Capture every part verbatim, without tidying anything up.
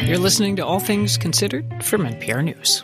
You're listening to All Things Considered from N P R News.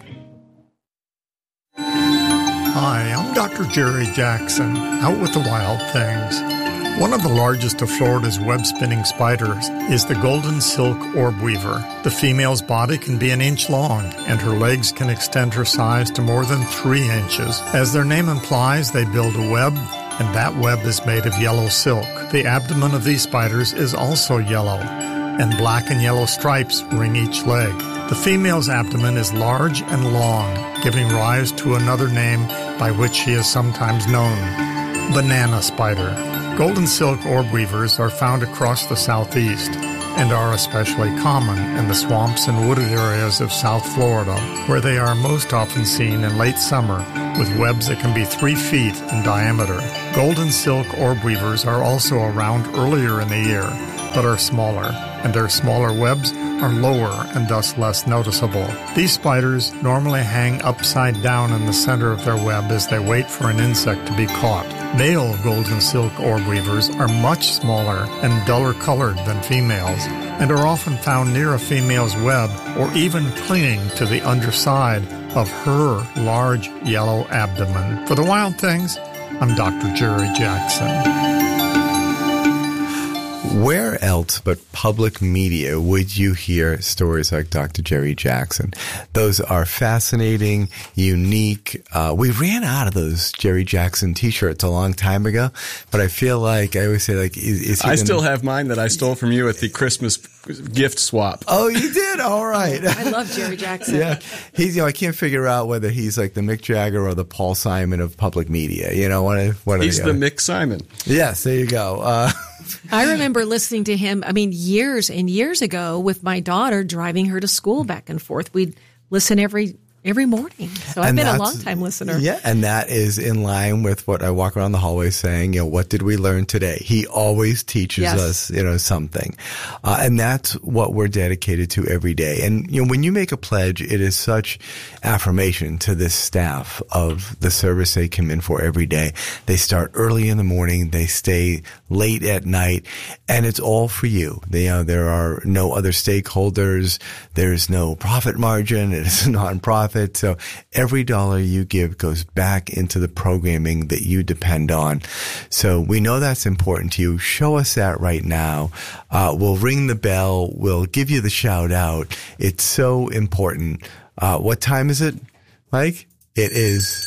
Hi, I'm Doctor Jerry Jackson, out with the wild things. One of the largest of Florida's web-spinning spiders is the golden silk orb weaver. The female's body can be an inch long, and her legs can extend her size to more than three inches. As their name implies, they build a web, and that web is made of yellow silk. The abdomen of these spiders is also yellow, and black and yellow stripes ring each leg. The female's abdomen is large and long, giving rise to another name by which she is sometimes known, banana spider. Golden silk orb weavers are found across the southeast and are especially common in the swamps and wooded areas of South Florida, where they are most often seen in late summer with webs that can be three feet in diameter. Golden silk orb weavers are also around earlier in the year, but are smaller, and their smaller webs are lower and thus less noticeable. These spiders normally hang upside down in the center of their web as they wait for an insect to be caught. Male golden silk orb weavers are much smaller and duller colored than females, and are often found near a female's web or even clinging to the underside of her large yellow abdomen. For the Wild Things, I'm Doctor Jerry Jackson. Where else but public media would you hear stories like Doctor Jerry Jackson? Those are fascinating, unique. Uh, we ran out of those Jerry Jackson T-shirts a long time ago, but I feel like I always say, like, is, is he I gonna... still have mine that I stole from you at the Christmas gift swap. Oh, you did? All right. I love Jerry Jackson. Yeah, he's. You know, I can't figure out whether he's like the Mick Jagger or the Paul Simon of public media. You know, one, one he's of the, the the Mick Simon. Yes, there you go. Uh, I remember listening to him, I mean, years and years ago with my daughter, driving her to school back and forth. We'd listen every every morning. So I've And been a that's- long-time listener. Yeah, and that is in line with what I walk around the hallway saying, you know, what did we learn today? He always teaches Yes. us, you know, something. Uh, and that's what we're dedicated to every day. And, you know, when you make a pledge, it is such affirmation to this staff of the service they come in for every day. They start early in the morning, they stay late at night, and it's all for you. They, you know, there are no other stakeholders. There's no profit margin. It is a nonprofit. So every dollar you give goes back into the programming that you depend on. So we know that's important to you. Show us that right now. Uh, we'll ring the bell. We'll give you the shout out. It's so important. Uh, what time is it, Mike? It is...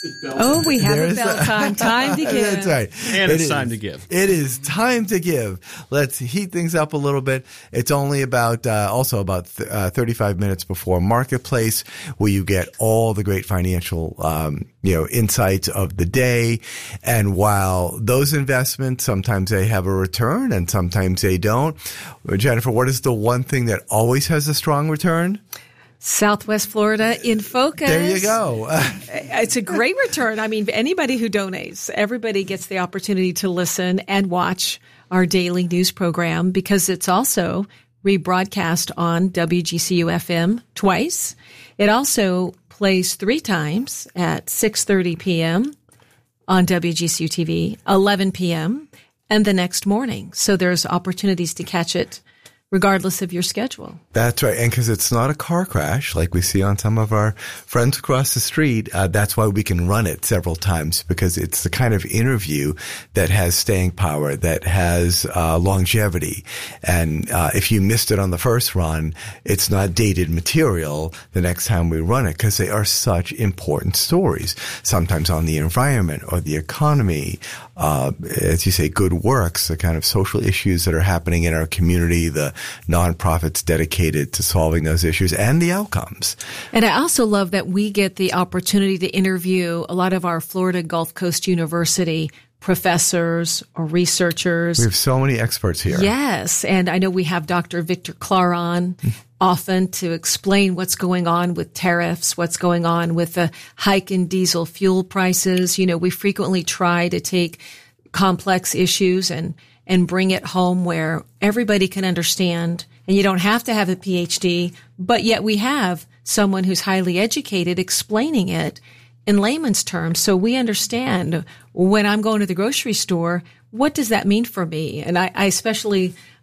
Oh, we have There's a bell a- time. Time to give. That's right. And It it's is- time to give. It is time to give. Let's heat things up a little bit. It's only about, uh, also about th- uh, thirty-five minutes before Marketplace, where you get all the great financial, um, you know, insights of the day. And while those investments, sometimes they have a return and sometimes they don't. Jennifer, what is the one thing that always has a strong return? Southwest Florida in focus. There you go. It's a great return. I mean, anybody who donates, everybody gets the opportunity to listen and watch our daily news program, because it's also rebroadcast on W G C U F M twice. It also plays three times at six thirty p.m. on W G C U T V, eleven p.m., and the next morning. So there's opportunities to catch it regardless of your schedule. That's right. And because it's not a car crash like we see on some of our friends across the street, uh, that's why we can run it several times, because it's the kind of interview that has staying power, that has uh, longevity. And uh, if you missed it on the first run, it's not dated material the next time we run it, because they are such important stories, sometimes on the environment or the economy, uh, as you say, good works, the kind of social issues that are happening in our community, the nonprofits dedicated to solving those issues, and the outcomes. And I also love that we get the opportunity to interview a lot of our Florida Gulf Coast University professors or researchers. We have so many experts here. Yes. And I know we have Doctor Victor Clark on often to explain what's going on with tariffs, what's going on with the hike in diesel fuel prices. You know, we frequently try to take complex issues and and bring it home where everybody can understand. And you don't have to have a P H D, but yet we have someone who's highly educated explaining it in layman's terms. So we understand when I'm going to the grocery store, what does that mean for me? And I, I especially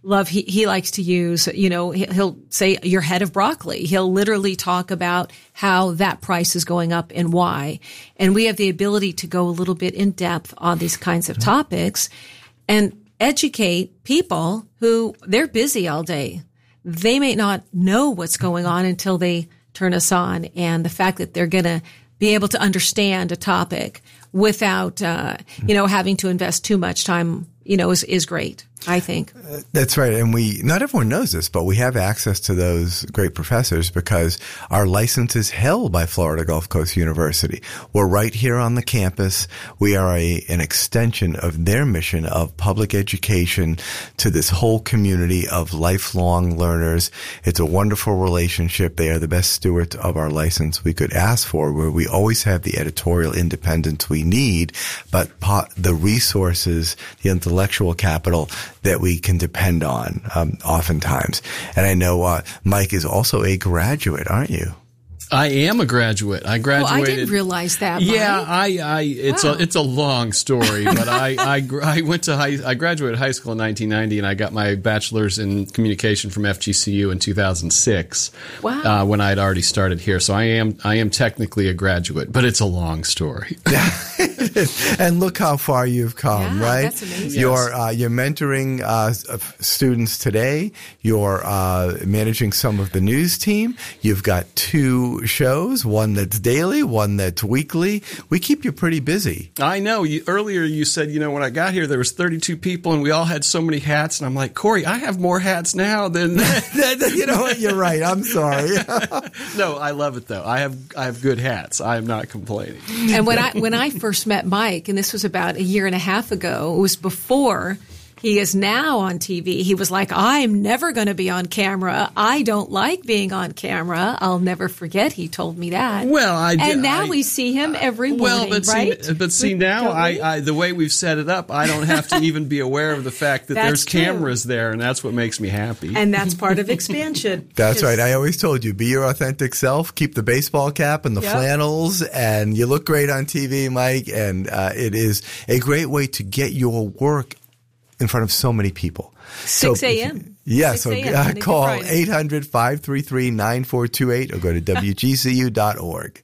love, he, he likes to use, you know, he'll say your head of broccoli. He'll literally talk about how that price is going up and why. And we have the ability to go a little bit in depth on these kinds of topics and educate people who they're busy all day. They may not know what's going on until they turn us on. And the fact that they're going to be able to understand a topic without, uh, you know, having to invest too much time, you know, is, is great, I think. Uh, that's right. And we, not everyone knows this, but we have access to those great professors because our license is held by Florida Gulf Coast University. We're right here on the campus. We are a, an extension of their mission of public education to this whole community of lifelong learners. It's a wonderful relationship. They are the best stewards of our license we could ask for, where we always have the editorial independence we need, but po- the resources, the intellectual capital that we can depend on um, oftentimes. And I know uh, Mike is also a graduate, aren't you? I am a graduate. I graduated. Oh, I didn't realize that. Mike. Yeah, I, I, it's wow. a, it's a long story, but I, I, I went to high, I graduated high school in nineteen ninety, and I got my bachelor's in communication from F G C U in two thousand six. Wow. Uh, when I had already started here, so I am, I am technically a graduate, but it's a long story. And look how far you've come, yeah, right? That's amazing. You're, uh, you're mentoring uh, students today. You're uh, managing some of the news team. You've got two shows, one that's daily, one that's weekly. We keep you pretty busy. I know. You, earlier you said, you know, when I got here, there was thirty-two people and we all had so many hats. And I'm like, Corey, I have more hats now than... You know what? You're right. I'm sorry. No, I love it, though. I have I have good hats. I am not complaining. And when I when I first met Mike, and this was about a year and a half ago, it was before he is now on T V. He was like, I'm never going to be on camera. I don't like being on camera. I'll never forget he told me that. Well, I And now I, we see him every morning, well, but right? See, but see, we, now I, I the way we've set it up, I don't have to even be aware of the fact that there's true. cameras there, and that's what makes me happy. And that's part of expansion. That's right. I always told you, be your authentic self, keep the baseball cap and the yep. flannels, and you look great on T V, Mike, and uh, it is a great way to get your work in front of so many people. six a.m. So, yeah, so uh, call eight hundred, five three three, nine four two eight or go to W G C U dot org.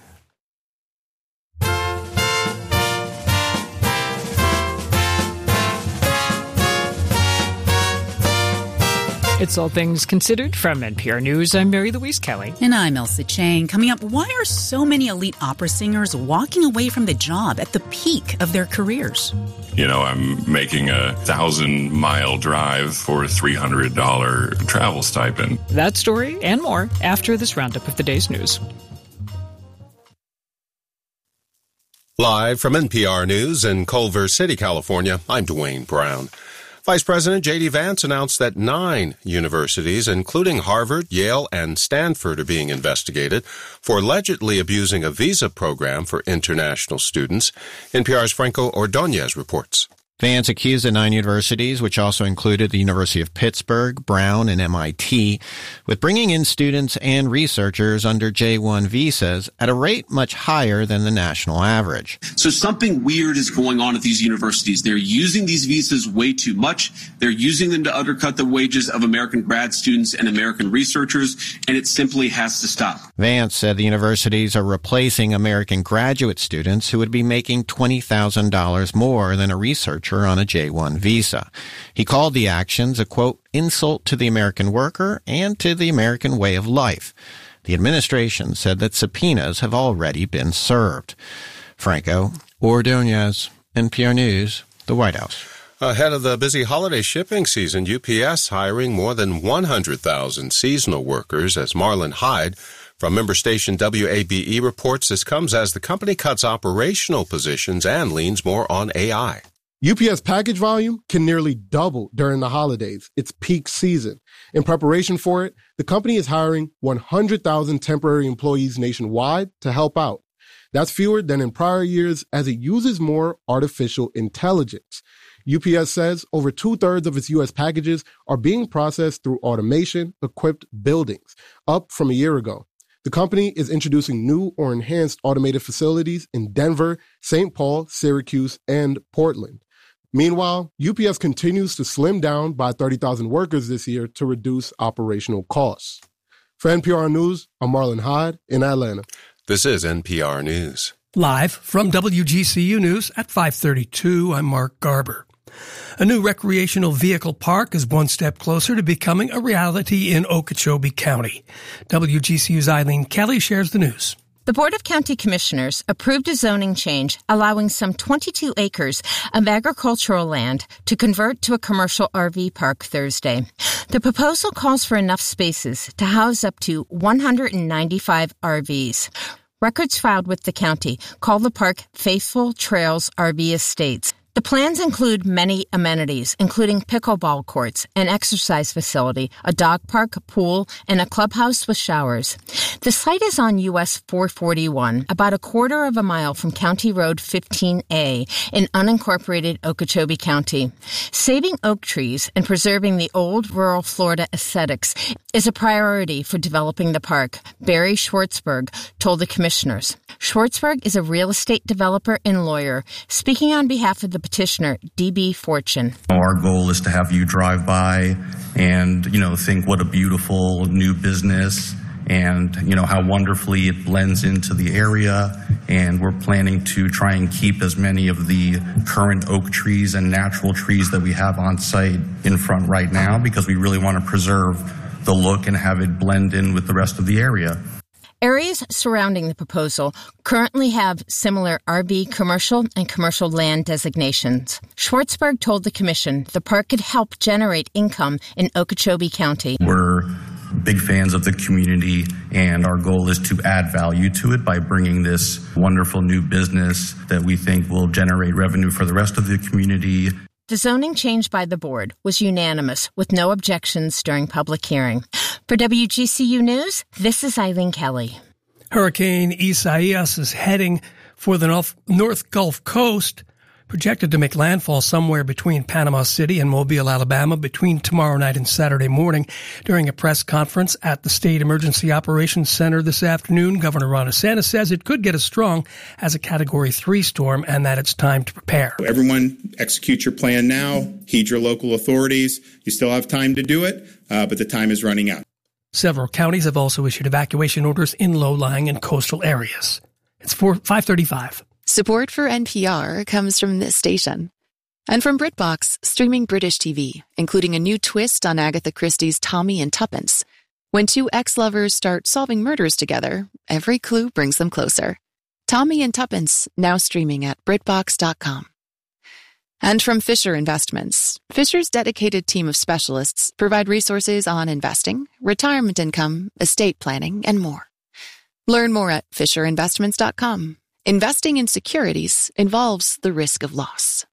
It's All Things Considered from N P R News. I'm Mary Louise Kelly. And I'm Elsa Chang. Coming up, why are so many elite opera singers walking away from the job at the peak of their careers? You know, I'm making a thousand-mile drive for a three hundred dollars travel stipend. That story and more after this roundup of the day's news. Live from N P R News in Culver City, California, I'm Dwayne Brown. Vice President J D. Vance announced that nine universities, including Harvard, Yale, and Stanford, are being investigated for allegedly abusing a visa program for international students. N P R's Franco Ordonez reports. Vance accused the nine universities, which also included the University of Pittsburgh, Brown, and M I T, with bringing in students and researchers under J one visas at a rate much higher than the national average. So something weird is going on at these universities. They're using these visas way too much. They're using them to undercut the wages of American grad students and American researchers, and it simply has to stop. Vance said the universities are replacing American graduate students who would be making twenty thousand dollars more than a researcher on a J one visa. He called the actions a, quote, insult to the American worker and to the American way of life. The administration said that subpoenas have already been served. Franco Ordonez, N P R News, the White House. Ahead of the busy holiday shipping season, U P S hiring more than one hundred thousand seasonal workers, as Marlon Hyde from member station W A B E reports. This comes as the company cuts operational positions and leans more on A I. U P S package volume can nearly double during the holidays, its peak season. In preparation for it, the company is hiring one hundred thousand temporary employees nationwide to help out. That's fewer than in prior years as it uses more artificial intelligence. U P S says over two-thirds of its U S packages are being processed through automation-equipped buildings, up from a year ago. The company is introducing new or enhanced automated facilities in Denver, Saint Paul, Syracuse, and Portland. Meanwhile, U P S continues to slim down by thirty thousand workers this year to reduce operational costs. For N P R News, I'm Marlon Hyde in Atlanta. This is N P R News. Live from W G C U News at five thirty-two, I'm Mark Garber. A new recreational vehicle park is one step closer to becoming a reality in Okeechobee County. W G C U's Eileen Kelly shares the news. The Board of County Commissioners approved a zoning change allowing some twenty-two acres of agricultural land to convert to a commercial R V park Thursday. The proposal calls for enough spaces to house up to one hundred ninety-five R Vs. Records filed with the county call the park Faithful Trails R V Estates. The plans include many amenities, including pickleball courts, an exercise facility, a dog park, a pool, and a clubhouse with showers. The site is on U S four forty-one, about a quarter of a mile from County Road fifteen A in unincorporated Okeechobee County. Saving oak trees and preserving the old rural Florida aesthetics is a priority for developing the park, Barry Schwartzberg told the commissioners. Schwartzberg is a real estate developer and lawyer, speaking on behalf of the petitioner, D B Fortune. Our goal is to have you drive by and, you know, think what a beautiful new business and, you know, how wonderfully it blends into the area. And we're planning to try and keep as many of the current oak trees and natural trees that we have on site in front right now because we really want to preserve the look and have it blend in with the rest of the area. Areas surrounding the proposal currently have similar R V commercial and commercial land designations. Schwartzberg told the commission the park could help generate income in Okeechobee County. We're big fans of the community, and our goal is to add value to it by bringing this wonderful new business that we think will generate revenue for the rest of the community. The zoning change by the board was unanimous, with no objections during public hearing. For W G C U News, this is Eileen Kelly. Hurricane Isaias is heading for the North, North Gulf Coast, projected to make landfall somewhere between Panama City and Mobile, Alabama, between tomorrow night and Saturday morning. During a press conference at the State Emergency Operations Center this afternoon, Governor Ron DeSantis says it could get as strong as a Category three storm and that it's time to prepare. Everyone execute your plan now. Heed your local authorities. You still have time to do it, uh, but the time is running out. Several counties have also issued evacuation orders in low-lying and coastal areas. It's five thirty-five. Support for N P R comes from this station. And from BritBox, streaming British T V, including a new twist on Agatha Christie's Tommy and Tuppence. When two ex-lovers start solving murders together, every clue brings them closer. Tommy and Tuppence, now streaming at Britbox dot com. And from Fisher Investments, Fisher's dedicated team of specialists provide resources on investing, retirement income, estate planning, and more. Learn more at Fisher Investments dot com. Investing in securities involves the risk of loss.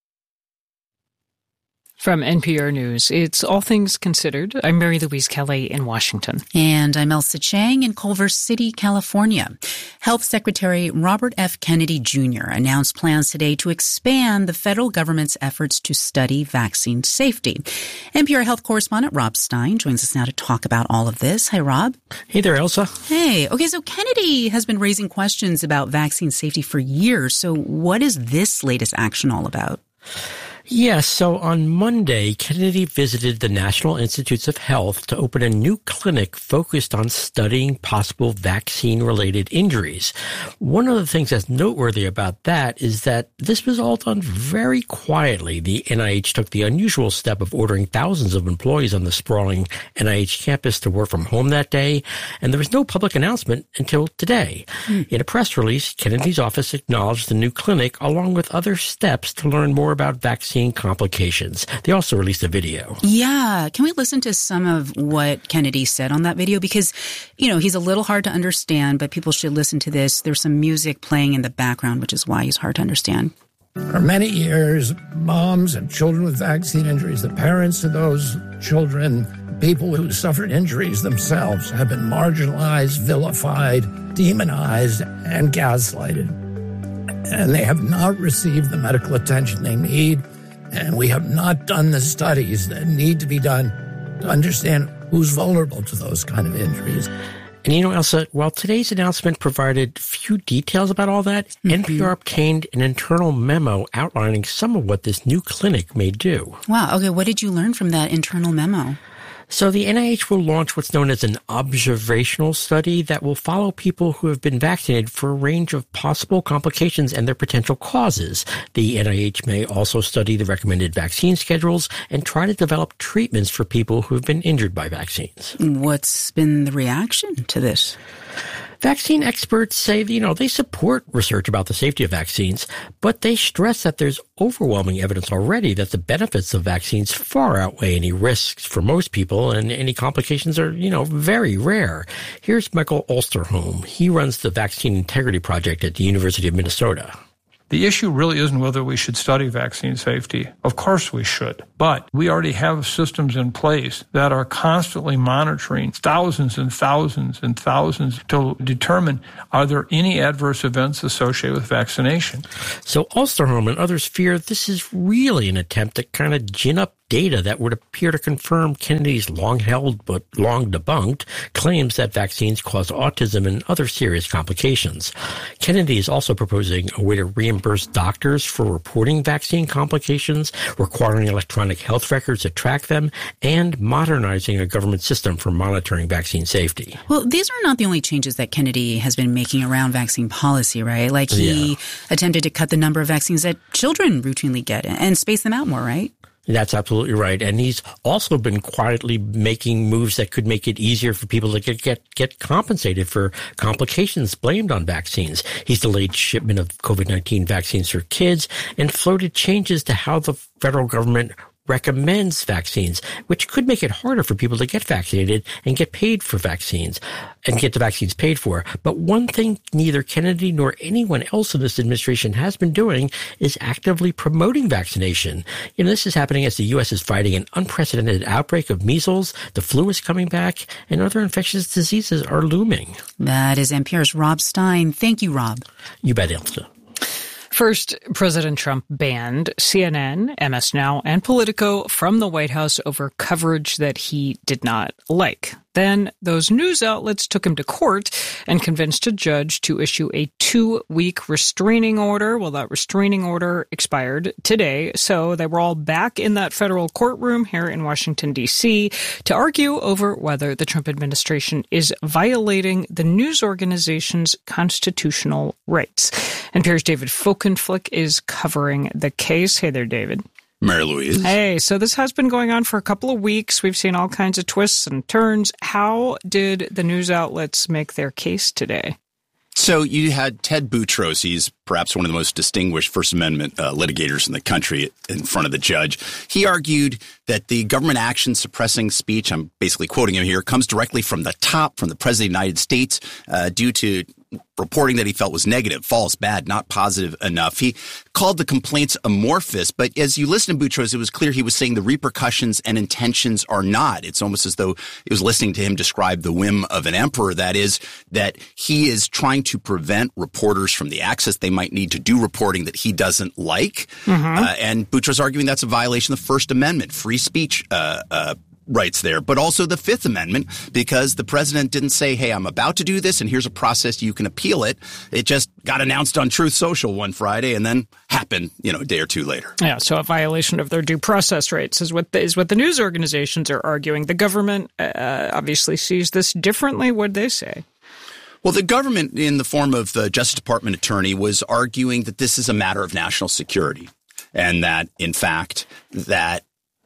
From N P R News, it's All Things Considered. I'm Mary Louise Kelly in Washington. And I'm Elsa Chang in Culver City, California. Health Secretary Robert F. Kennedy Junior announced plans today to expand the federal government's efforts to study vaccine safety. N P R health correspondent Rob Stein joins us now to talk about all of this. Hi, Rob. Hey there, Elsa. Hey. Okay, so Kennedy has been raising questions about vaccine safety for years. So what is this latest action all about? Yes, so on Monday, Kennedy visited the National Institutes of Health to open a new clinic focused on studying possible vaccine-related injuries. One of the things that's noteworthy about that is that this was all done very quietly. The N I H took the unusual step of ordering thousands of employees on the sprawling N I H campus to work from home that day, and there was no public announcement until today. Hmm. In a press release, Kennedy's office acknowledged the new clinic along with other steps to learn more about vaccine complications. They also released a video. Yeah. Can we listen to some of what Kennedy said on that video? Because, you know, he's a little hard to understand, but people should listen to this. There's some music playing in the background, which is why he's hard to understand. For many years, moms and children with vaccine injuries, the parents of those children, people who suffered injuries themselves, have been marginalized, vilified, demonized, and gaslighted. And they have not received the medical attention they need. And we have not done the studies that need to be done to understand who's vulnerable to those kind of injuries. And you know, Elsa, while today's announcement provided few details about all that, mm-hmm. N P R obtained an internal memo outlining some of what this new clinic may do. Wow. Okay. What did you learn from that internal memo? So the N I H will launch what's known as an observational study that will follow people who have been vaccinated for a range of possible complications and their potential causes. The N I H may also study the recommended vaccine schedules and try to develop treatments for people who have been injured by vaccines. What's been the reaction to this? Vaccine experts say, you know, they support research about the safety of vaccines, but they stress that there's overwhelming evidence already that the benefits of vaccines far outweigh any risks for most people, and any complications are, you know, very rare. Here's Michael Osterholm. He runs the Vaccine Integrity Project at the University of Minnesota. The issue really isn't whether we should study vaccine safety. Of course we should. But we already have systems in place that are constantly monitoring thousands and thousands and thousands to determine, are there any adverse events associated with vaccination? So Osterholm and others fear this is really an attempt to kind of gin up data that would appear to confirm Kennedy's long-held but long-debunked claims that vaccines cause autism and other serious complications. Kennedy is also proposing a way to reimburse doctors for reporting vaccine complications, requiring electronic health records to track them, and modernizing a government system for monitoring vaccine safety. Well, these are not the only changes that Kennedy has been making around vaccine policy, right? Like he yeah. attempted to cut the number of vaccines that children routinely get and space them out more, right? That's absolutely right. And he's also been quietly making moves that could make it easier for people to get, get, get compensated for complications blamed on vaccines. He's delayed shipment of COVID nineteen vaccines for kids and floated changes to how the federal government recommends vaccines, which could make it harder for people to get vaccinated and get paid for vaccines and get the vaccines paid for. But one thing neither Kennedy nor anyone else in this administration has been doing is actively promoting vaccination. You know, this is happening as the U S is fighting an unprecedented outbreak of measles, the flu is coming back, and other infectious diseases are looming. That is N P R's Rob Stein. Thank you, Rob. You bet, Elsa. First, President Trump banned C N N, M S Now, and Politico from the White House over coverage that he did not like. Then those news outlets took him to court and convinced a judge to issue a two-week restraining order. Well, that restraining order expired today, so they were all back in that federal courtroom here in Washington, D C to argue over whether the Trump administration is violating the news organization's constitutional rights. N P R's David Folkenflik is covering the case. Hey there, David. Mary Louise. Hey, so this has been going on for a couple of weeks. We've seen all kinds of twists and turns. How did the news outlets make their case today? So you had Ted Boutros. He's perhaps one of the most distinguished First Amendment uh, litigators in the country in front of the judge. He argued that the government action suppressing speech, I'm basically quoting him here, comes directly from the top, from the President of the United States, uh, due to reporting that he felt was negative, false, bad, not positive enough. He called the complaints amorphous, but as you listen to Boutros, it was clear he was saying the repercussions and intentions are not. It's almost as though it was listening to him describe the whim of an emperor. That is, that he is trying to prevent reporters from the access they might need to do reporting that he doesn't like. Mm-hmm. Uh, and Boutros arguing that's a violation of the First Amendment, free speech uh, uh rights there, but also the Fifth Amendment, because the president didn't say, hey, I'm about to do this and here's a process you can appeal it. It just got announced on Truth Social one Friday and then happened, you know, a day or two later. Yeah, so a violation of their due process rights is what the, is what the news organizations are arguing. The government uh, obviously sees this differently. What'd they say? Well, the government, in the form of the Justice Department attorney, was arguing that this is a matter of national security and that, in fact, that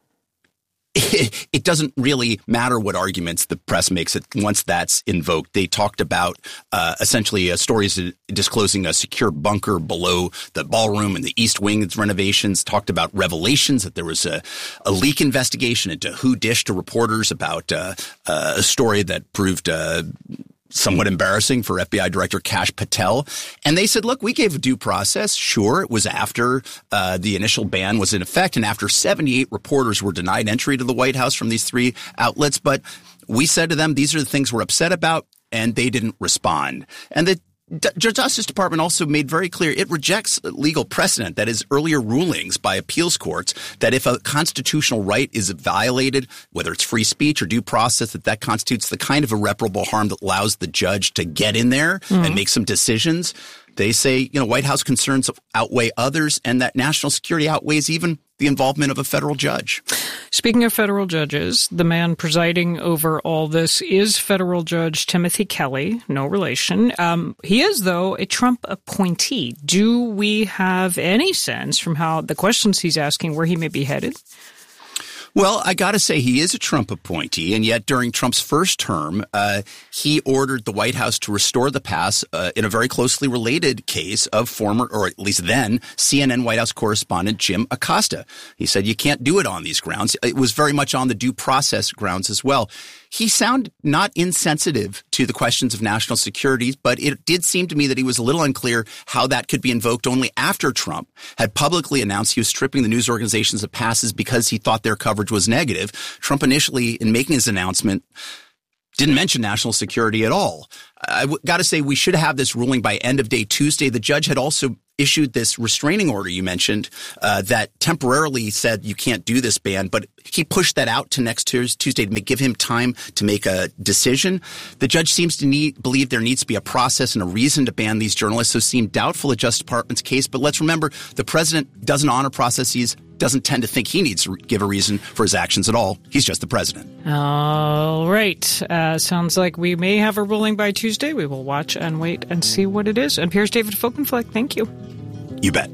it doesn't really matter what arguments the press makes it once that's invoked. They talked about uh, essentially uh, stories disclosing a secure bunker below the ballroom and the East Wing renovations, talked about revelations that there was a, a leak investigation into who dished to reporters about uh, uh, a story that proved uh, somewhat embarrassing for F B I Director Kash Patel. And they said, look, we gave a due process. Sure, it was after uh, the initial ban was in effect and after seventy-eight reporters were denied entry to the White House from these three outlets. But we said to them, these are the things we're upset about, and they didn't respond. And the D- Justice Department also made very clear it rejects legal precedent, that is earlier rulings by appeals courts, that if a constitutional right is violated, whether it's free speech or due process, that that constitutes the kind of irreparable harm that allows the judge to get in there mm-hmm. and make some decisions. They say, you know, White House concerns outweigh others and that national security outweighs even the involvement of a federal judge. Speaking of federal judges, the man presiding over all this is federal Judge Timothy Kelly, no relation. Um, he is, though, a Trump appointee. Do we have any sense from how the questions he's asking where he may be headed? Well, I got to say he is a Trump appointee, and yet during Trump's first term, uh, he ordered the White House to restore the pass uh, in a very closely related case of former, or at least then, C N N White House correspondent Jim Acosta. He said you can't do it on these grounds. It was very much on the due process grounds as well. He sounded not insensitive to the questions of national security, but it did seem to me that he was a little unclear how that could be invoked only after Trump had publicly announced he was stripping the news organizations of passes because he thought their coverage was negative. Trump initially, in making his announcement, didn't mention national security at all. I got to say we should have this ruling by end of day Tuesday. The judge had also issued this restraining order you mentioned uh, that temporarily said you can't do this ban, but he pushed that out to next Tuesday to give him time to make a decision. The judge seems to need, believe there needs to be a process and a reason to ban these journalists, so seemed doubtful of Justice Department's case. But let's remember, the president doesn't honor processes, doesn't tend to think he needs to give a reason for his actions at all. He's just the president. All right. Uh, sounds like we may have a ruling by Tuesday. We will watch and wait and see what it is. And here's David Folkenflik. Thank you. You bet.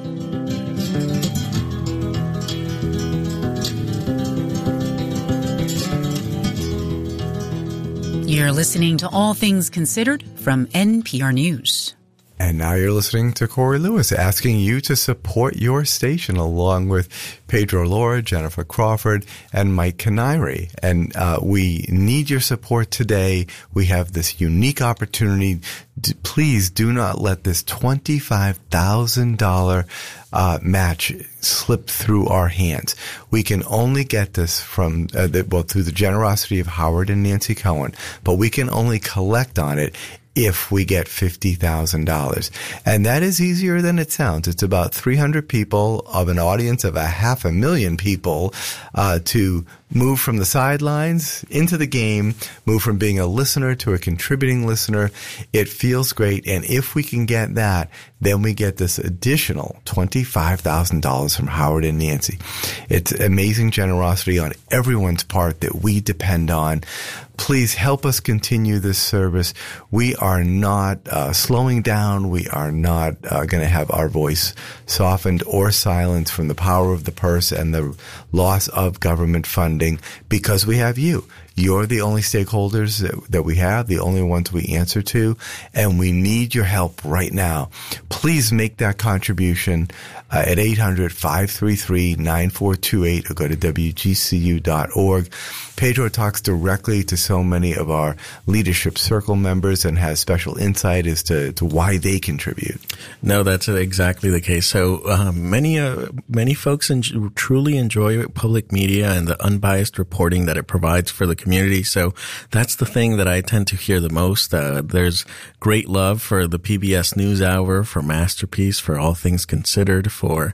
You're listening to All Things Considered from N P R News. And now you're listening to Corey Lewis asking you to support your station along with Pedro Laura, Jennifer Crawford, and Mike Canary. And uh, we need your support today. We have this unique opportunity. D- please do not let this twenty-five thousand dollars uh, match slip through our hands. We can only get this from, uh, the, well, through the generosity of Howard and Nancy Cohen, but we can only collect on it if we get fifty thousand dollars. And that is easier than it sounds. It's about three hundred people of an audience of a half a million people uh, to move from the sidelines into the game, move from being a listener to a contributing listener. It feels great. And if we can get that, then we get this additional twenty-five thousand dollars from Howard and Nancy. It's amazing generosity on everyone's part that we depend on. Please help us continue this service. We are not uh, slowing down. We are not uh, going to have our voice softened or silenced from the power of the purse and the loss of government funding because we have you. You're the only stakeholders that, that we have, the only ones we answer to, and we need your help right now. Please make that contribution uh, at eight hundred, five three three, nine four two eight or go to W G C U dot org. Pedro talks directly to so many of our leadership circle members and has special insight as to, to why they contribute. No, that's exactly the case. So um, many uh, many folks en- truly enjoy public media and the unbiased reporting that it provides for the community. So that's the thing that I tend to hear the most. Uh, there's great love for the P B S NewsHour, for Masterpiece, for All Things Considered, for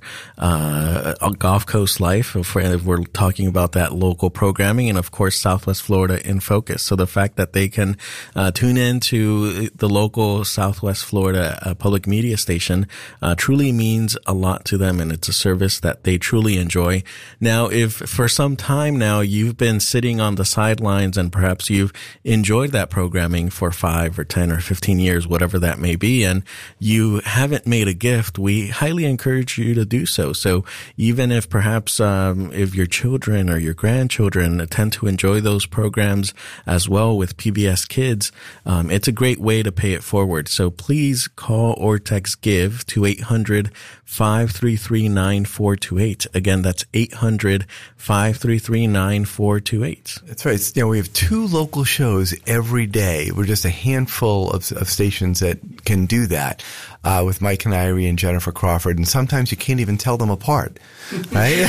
uh, Gulf Coast Life, for, if we're talking about that local programming, and of course Southwest Florida in Focus. So the fact that they can uh, tune in to the local Southwest Florida uh, public media station uh, truly means a lot to them, and it's a service that they truly enjoy. Now, if for some time now you've been sitting on the sidelines and perhaps you've enjoyed that programming for five or ten or fifteen years, whatever that may be, and you haven't made a gift, we highly encourage you to do so. So even if perhaps um, if your children or your grandchildren tend to enjoy those programs as well with P B S Kids, um, it's a great way to pay it forward. So please call or text GIVE to eight hundred, five three three, nine four two eight. Again, that's eight hundred, five three three, nine four two eight. That's right. It's, you know, we have two local shows every day. We're just a handful of, of stations that can do that uh, with Mike Canary and Jennifer Crawford, and sometimes you can't even tell them apart, right?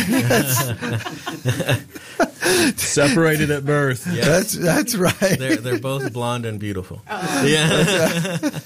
Separated at birth. Yes. That's that's right. They're they're both blonde and beautiful. Uh, yeah.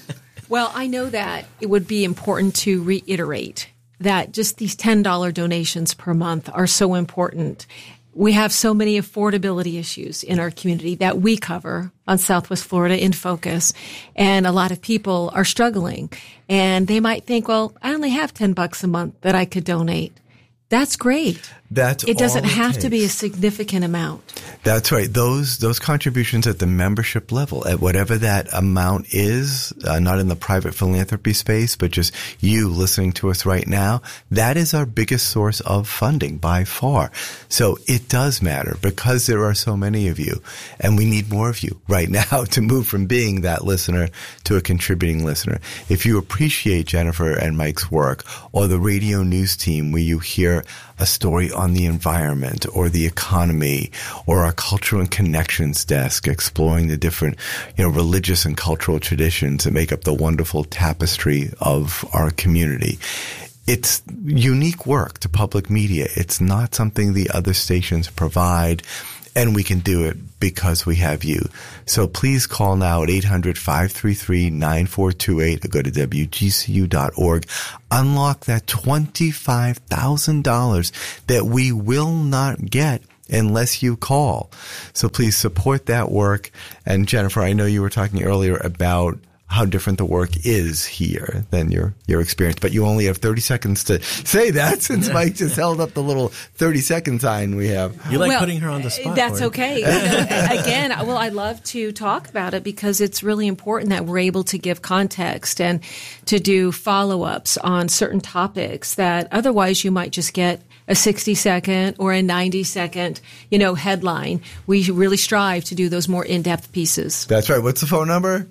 Well, I know that it would be important to reiterate that just these ten dollars donations per month are so important. We have so many affordability issues in our community that we cover on Southwest Florida in Focus. And a lot of people are struggling. And they might think, well, I only have ten bucks a month that I could donate. That's great. That's it doesn't all it have takes. to be a significant amount. That's right. Those those contributions at the membership level, at whatever that amount is, uh, not in the private philanthropy space, but just you listening to us right now, that is our biggest source of funding by far. So it does matter because there are so many of you, and we need more of you right now to move from being that listener to a contributing listener. If you appreciate Jennifer and Mike's work, or the radio news team where you hear a story on the environment or the economy, or our cultural and connections desk exploring the different, you know, religious and cultural traditions that make up the wonderful tapestry of our community. It's unique work to public media. It's not something the other stations provide, and we can do it because we have you. So please call now at eight hundred, five three three, nine four two eight or go to W G C U dot org. Unlock that twenty-five thousand dollars that we will not get unless you call. So please support that work. And Jennifer, I know you were talking earlier about how different the work is here than your, your experience, but you only have thirty seconds to say that since Mike just held up the little thirty second sign we have. You like well, putting her on the spot. That's okay. Again, well, I love to talk about it because it's really important that we're able to give context and to do follow-ups on certain topics that otherwise you might just get a sixty second or a ninety second, you know, headline. We really strive to do those more in-depth pieces. That's right. What's the phone number?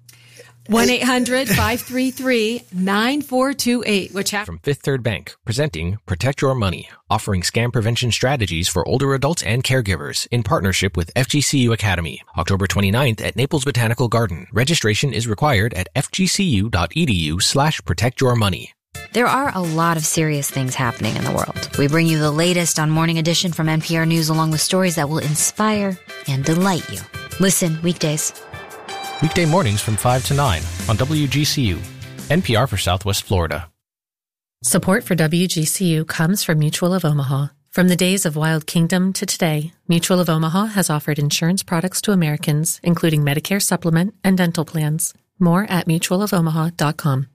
one eight hundred, five three three, nine four two eight, which ha- From Fifth Third Bank, presenting Protect Your Money, offering scam prevention strategies for older adults and caregivers in partnership with F G C U Academy. October twenty-ninth at Naples Botanical Garden. Registration is required at fgcu.edu slash protect your money. There are a lot of serious things happening in the world. We bring you the latest on Morning Edition from N P R News, along with stories that will inspire and delight you. Listen weekdays. Weekday mornings from five to nine on W G C U, N P R for Southwest Florida. Support for W G C U comes from Mutual of Omaha. From the days of Wild Kingdom to today, Mutual of Omaha has offered insurance products to Americans, including Medicare supplement and dental plans. More at mutual of omaha dot com.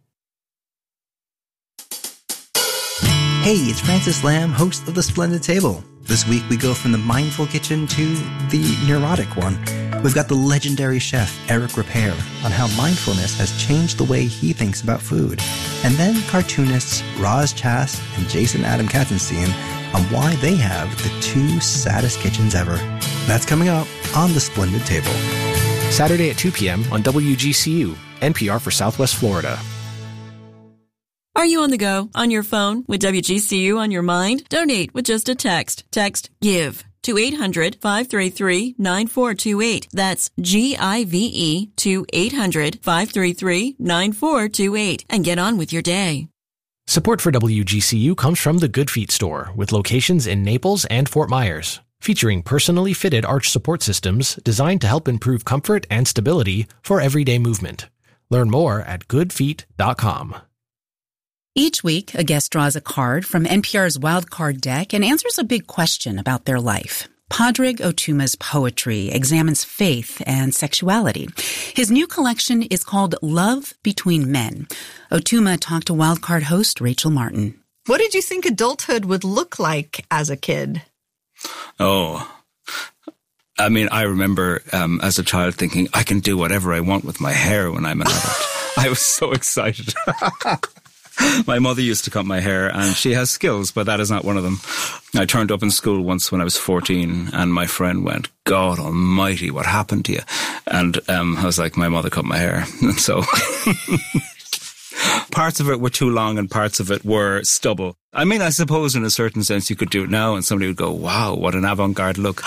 Hey, it's Francis Lamb, host of The Splendid Table. This week we go from the mindful kitchen to the neurotic one. We've got the legendary chef Eric Ripert on how mindfulness has changed the way he thinks about food. And then cartoonists Roz Chast and Jason Adam Katzenstein on why they have the two saddest kitchens ever. That's coming up on The Splendid Table. Saturday at two p.m. on W G C U, N P R for Southwest Florida. Are you on the go, on your phone, with W G C U on your mind? Donate with just a text. Text GIVE to eight hundred, five three three, nine four two eight. That's G I V E to eight hundred, five three three, nine four two eight. And get on with your day. Support for W G C U comes from the Good Feet store, with locations in Naples and Fort Myers, featuring personally fitted arch support systems designed to help improve comfort and stability for everyday movement. Learn more at good feet dot com. Each week, a guest draws a card from N P R's Wild Card deck and answers a big question about their life. Padraig Otuma's poetry examines faith and sexuality. His new collection is called Love Between Men. Otuma talked to Wild Card host Rachel Martin. What did you think adulthood would look like as a kid? Oh, I mean, I remember um, as a child thinking, I can do whatever I want with my hair when I'm an adult. I was so excited. My mother used to cut my hair, and she has skills, but that is not one of them. I turned up in school once when I was fourteen, and my friend went, God almighty, what happened to you? And um, I was like, my mother cut my hair. And so parts of it were too long and parts of it were stubble. I mean, I suppose in a certain sense you could do it now, and somebody would go, wow, what an avant-garde look.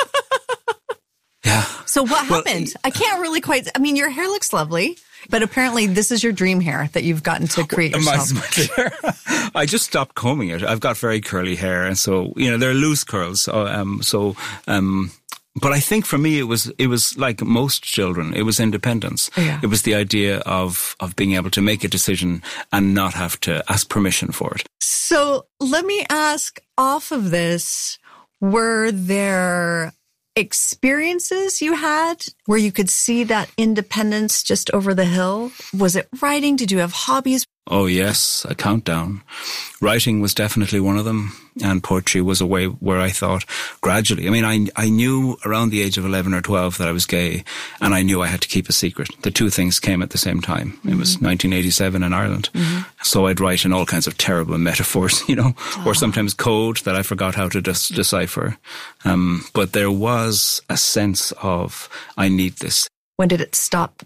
Yeah. So what happened? Well, I can't really quite, I mean, your hair looks lovely, but apparently this is your dream hair that you've gotten to create yourself. I just stopped combing it. I've got very curly hair, and so, you know, they're loose curls. So, um, so, um, but I think for me, it was it was like most children. It was independence. Yeah. It was the idea of of being able to make a decision and not have to ask permission for it. So let me ask, off of this, were there experiences you had where you could see that independence just over the hill? Was it writing? Did you have hobbies? Oh, yes, a countdown. Writing was definitely one of them, and poetry was a way where I thought gradually. I mean, I I knew around the age of eleven or twelve that I was gay, and I knew I had to keep a secret. The two things came at the same time. Mm-hmm. It was nineteen eighty-seven in Ireland. Mm-hmm. So I'd write in all kinds of terrible metaphors, you know, oh. or sometimes code that I forgot how to des- decipher. Um, but there was a sense of, I need this. When did it stop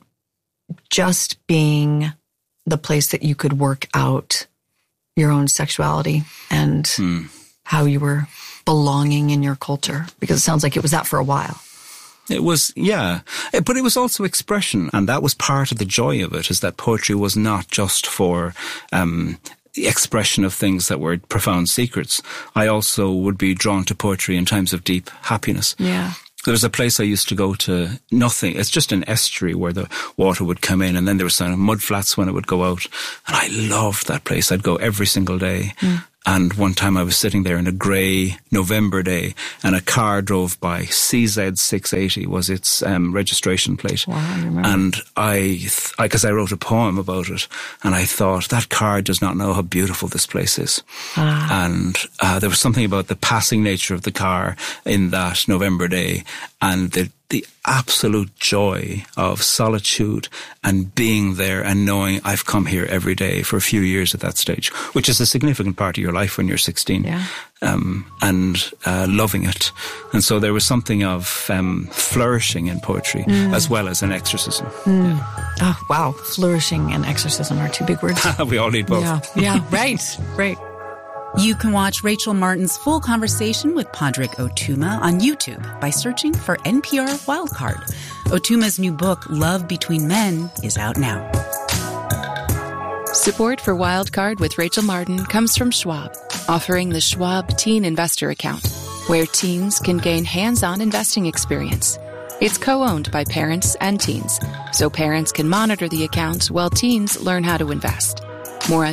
just being the place that you could work out your own sexuality and hmm. how you were belonging in your culture? Because it sounds like it was that for a while. It was, yeah. But it was also expression. And that was part of the joy of it, is that poetry was not just for um, the expression of things that were profound secrets. I also would be drawn to poetry in times of deep happiness. Yeah. There was a place I used to go to, nothing. It's just an estuary where the water would come in, and then there were some mud flats when it would go out. And I loved that place. I'd go every single day. Mm. And one time I was sitting there in a grey November day, and a car drove by. C Z six eighty was its um, registration plate. Wow, I remember. And I, because I, I wrote a poem about it, and I thought, that car does not know how beautiful this place is. Ah. And uh, there was something about the passing nature of the car in that November day, and the the absolute joy of solitude and being there and knowing I've come here every day for a few years at that stage, which is a significant part of your life when you're sixteen, yeah. um, and uh, loving it. And so there was something of um, flourishing in poetry mm. as well as an exorcism. Mm. Yeah. Oh, wow. Flourishing and exorcism are two big words. We all need both. Yeah, yeah. right, right. You can watch Rachel Martin's full conversation with Padraig Ó Tuama on YouTube by searching for N P R Wildcard. Ó Tuama's new book, Love Between Men, is out now. Support for Wildcard with Rachel Martin comes from Schwab, offering the Schwab Teen Investor Account, where teens can gain hands-on investing experience. It's co-owned by parents and teens, so parents can monitor the account while teens learn how to invest. More at